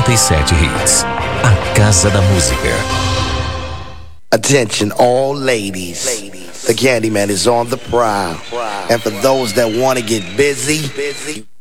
97 Hits. A Casa da Música. Attention all ladies. The Candyman is on the prowl. And for those that want to get busy,